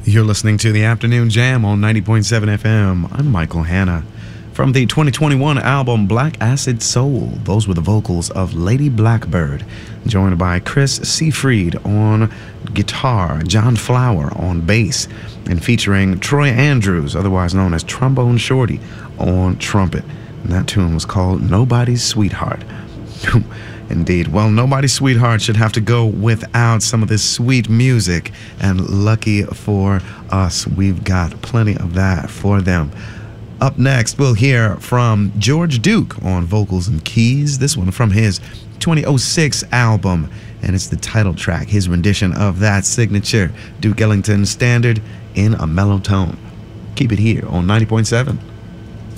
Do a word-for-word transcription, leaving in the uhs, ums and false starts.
You're listening to the Afternoon Jam on ninety point seven F M. I'm Michael Hanna. From the twenty twenty-one album Black Acid Soul, those were the vocals of Lady Blackbird, joined by Chris Seafried on guitar, John Flower on bass, and featuring Troy Andrews, otherwise known as Trombone Shorty, on trumpet. And that tune was called Nobody's Sweetheart. Indeed. Well, Nobody's Sweetheart should have to go without some of this sweet music, and lucky for us, we've got plenty of that for them. Up next, we'll hear from George Duke on vocals and keys, this one from his twenty oh six album, and it's the title track, his rendition of that signature Duke Ellington standard in a mellow tone. Keep it here on ninety point seven.